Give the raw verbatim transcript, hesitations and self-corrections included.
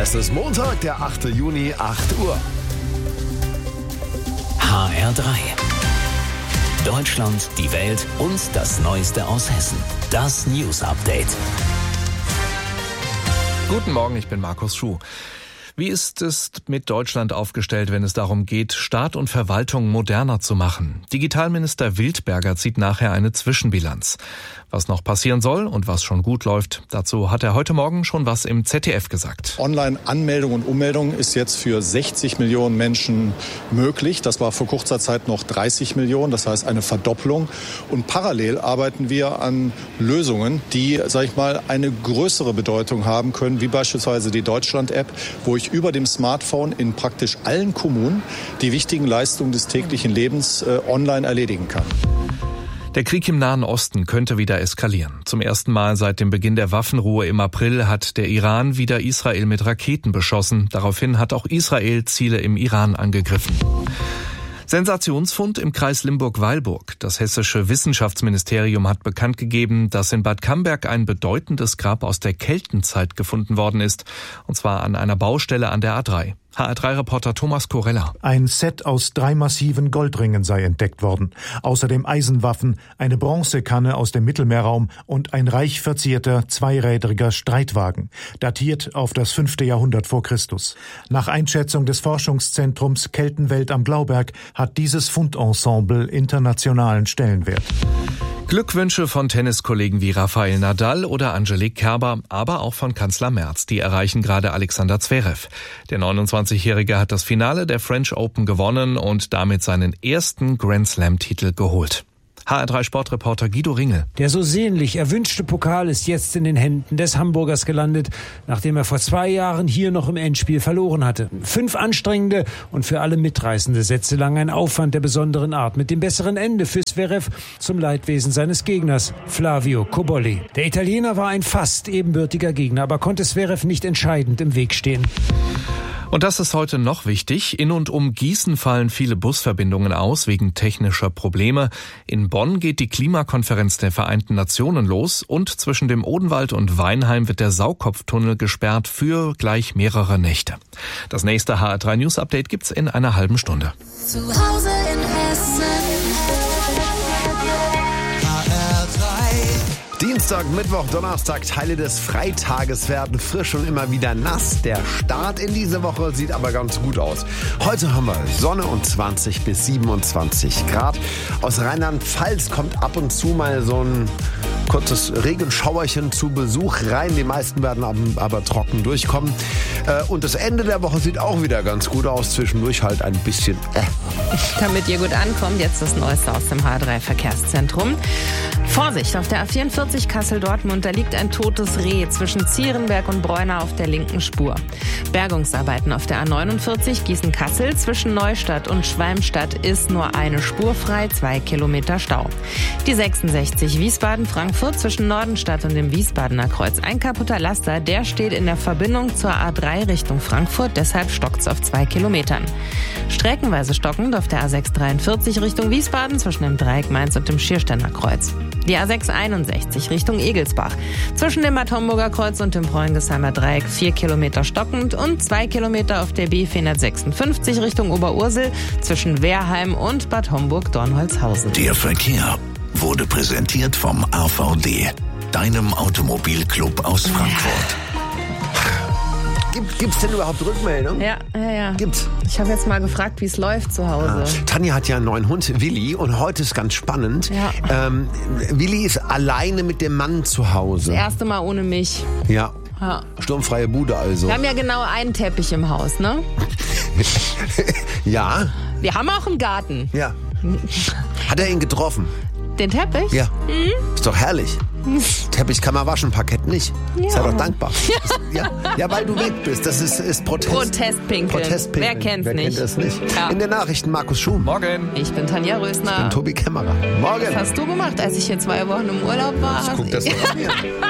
Es ist Montag, der achte Juni, acht Uhr. H R drei. Deutschland, die Welt und das Neueste aus Hessen. Das News Update. Guten Morgen, ich bin Markus Schuh. Wie ist es mit Deutschland aufgestellt, wenn es darum geht, Staat und Verwaltung moderner zu machen? Digitalminister Wildberger zieht nachher eine Zwischenbilanz. Was noch passieren soll und was schon gut läuft, dazu hat er heute Morgen schon was im Z D F gesagt. Online-Anmeldung und Ummeldung ist jetzt für sechzig Millionen Menschen möglich. Das war vor kurzer Zeit noch dreißig Millionen, das heißt eine Verdopplung. Und parallel arbeiten wir an Lösungen, die, sag ich mal, eine größere Bedeutung haben können, wie beispielsweise die Deutschland-App, wo ich über dem Smartphone in praktisch allen Kommunen die wichtigen Leistungen des täglichen Lebens äh, online erledigen kann. Der Krieg im Nahen Osten könnte wieder eskalieren. Zum ersten Mal seit dem Beginn der Waffenruhe im April hat der Iran wieder Israel mit Raketen beschossen. Daraufhin hat auch Israel Ziele im Iran angegriffen. Sensationsfund im Kreis Limburg-Weilburg. Das hessische Wissenschaftsministerium hat bekannt gegeben, dass in Bad Camberg ein bedeutendes Grab aus der Keltenzeit gefunden worden ist. Und zwar an einer Baustelle an der A drei. H R drei Reporter Thomas Korella. Ein Set aus drei massiven Goldringen sei entdeckt worden. Außerdem Eisenwaffen, eine Bronzekanne aus dem Mittelmeerraum und ein reich verzierter, zweirädriger Streitwagen, datiert auf das fünfte Jahrhundert vor Christus. Nach Einschätzung des Forschungszentrums Keltenwelt am Glauberg hat dieses Fundensemble internationalen Stellenwert. Glückwünsche von Tenniskollegen wie Rafael Nadal oder Angelique Kerber, aber auch von Kanzler Merz. Die erreichen gerade Alexander Zverev. Der neunundzwanzigjährige hat das Finale der French Open gewonnen und damit seinen ersten Grand Slam-Titel geholt. H R drei Sportreporter Guido Ringel. Der so sehnlich erwünschte Pokal ist jetzt in den Händen des Hamburgers gelandet, nachdem er vor zwei Jahren hier noch im Endspiel verloren hatte. Fünf anstrengende und für alle mitreißende Sätze lang ein Aufwand der besonderen Art, mit dem besseren Ende für Zverev zum Leidwesen seines Gegners, Flavio Cobolli. Der Italiener war ein fast ebenbürtiger Gegner, aber konnte Zverev nicht entscheidend im Weg stehen. Und das ist heute noch wichtig. In und um Gießen fallen viele Busverbindungen aus wegen technischer Probleme. In Bonn geht die Klimakonferenz der Vereinten Nationen los und zwischen dem Odenwald und Weinheim wird der Saukopftunnel gesperrt für gleich mehrere Nächte. Das nächste H R drei News Update gibt's in einer halben Stunde. Zu Hause in Hessen. Dienstag, Mittwoch, Donnerstag, Teile des Freitages werden frisch und immer wieder nass. Der Start in diese Woche sieht aber ganz gut aus. Heute haben wir Sonne und zwanzig bis siebenundzwanzig Grad. Aus Rheinland-Pfalz kommt ab und zu mal so ein kurzes Regenschauerchen zu Besuch rein. Die meisten werden aber trocken durchkommen. Und das Ende der Woche sieht auch wieder ganz gut aus. Zwischendurch halt ein bisschen äh. Damit ihr gut ankommt, jetzt das Neueste aus dem H R drei Verkehrszentrum. Vorsicht, auf der A vierundvierzig Kassel-Dortmund, da liegt ein totes Reh zwischen Zierenberg und Bräuna auf der linken Spur. Bergungsarbeiten auf der A neunundvierzig Gießen-Kassel zwischen Neustadt und Schwalmstadt ist nur eine Spur frei, zwei Kilometer Stau. Die sechsundsechzig Wiesbaden-Frankfurt zwischen Nordenstadt und dem Wiesbadener Kreuz. Ein kaputter Laster, der steht in der Verbindung zur A drei Richtung Frankfurt, deshalb stockt's auf zwei Kilometern. Streckenweise stockend auf der A sechs dreiundvierzig Richtung Wiesbaden zwischen dem Dreieck Mainz und dem Schiersteiner Kreuz. Die A sechs einundsechzig Richtung Egelsbach. Zwischen dem Bad Homburger Kreuz und dem Preungesheimer Dreieck vier Kilometer stockend und zwei Kilometer auf der B vierhundertsechsundfünfzig Richtung Oberursel zwischen Wehrheim und Bad Homburg-Dornholzhausen. Der Verkehr wurde präsentiert vom A V D, deinem Automobilclub aus Frankfurt. Gibt, gibt's denn überhaupt Rückmeldung? Ja, ja, ja. Gibt's. Ich habe jetzt mal gefragt, wie es läuft zu Hause. Ah. Tanja hat ja einen neuen Hund, Willi, und heute ist ganz spannend. Ja. Ähm, Willi ist alleine mit dem Mann zu Hause. Das erste Mal ohne mich. Ja. Ja. Sturmfreie Bude also. Wir haben ja genau einen Teppich im Haus, ne? Ja. Wir haben auch einen Garten. Ja. Hat er ihn getroffen? Den Teppich? Ja. Mhm. Ist doch herrlich. Teppich kann man waschen, Parkett nicht. Ja. Sei doch dankbar. Ja. Ja, weil du weg bist. Das ist, ist Protest. Protestpinkeln. Protestpinkeln. Wer kennt's Wer nicht? kennt es nicht? Ja. In den Nachrichten Markus Schuh. Morgen. Ich bin Tanja Rösner. Ich bin Tobi Kämmerer. Morgen. Was hast du gemacht, als ich hier zwei Wochen im Urlaub war? Guck das doch an mir.